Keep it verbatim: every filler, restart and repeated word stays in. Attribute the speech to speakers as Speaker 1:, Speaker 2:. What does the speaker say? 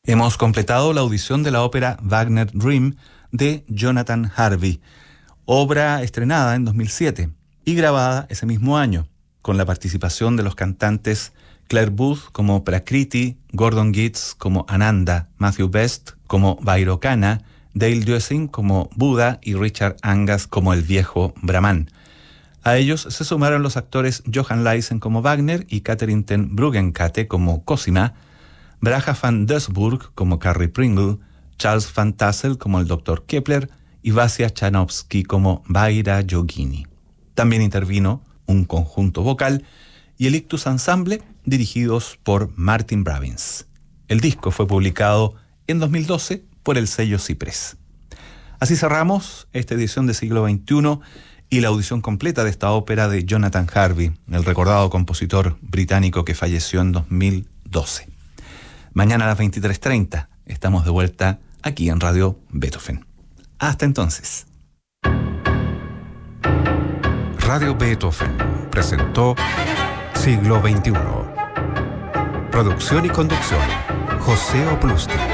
Speaker 1: Hemos completado la audición de la ópera Wagner Dream de Jonathan Harvey, obra estrenada en dos mil siete y grabada ese mismo año, con la participación de los cantantes Claire Booth como Prakriti, Gordon Gitz como Ananda, Matthew Best como Vairocana, Dale Dwessing como Buda y Richard Angas como el viejo Brahman. A ellos se sumaron los actores Johan Lysen como Wagner y Catherine ten Bruggencate como Cosima, Braja van Doesburg como Carrie Pringle, Charles van Tassel como el doctor Kepler y Vasya Chanovsky como Vaira Yogini. También intervino un conjunto vocal y el Ictus Ensemble, dirigidos por Martin Bravins. El disco fue publicado en dos mil doce por el sello Ciprés. Así cerramos esta edición de Siglo veintiuno y la audición completa de esta ópera de Jonathan Harvey, el recordado compositor británico que falleció en dos mil doce. Mañana a las veintitrés treinta estamos de vuelta aquí en Radio Beethoven. Hasta entonces.
Speaker 2: Radio Beethoven presentó Siglo veintiuno. Producción y conducción, José Oplusti.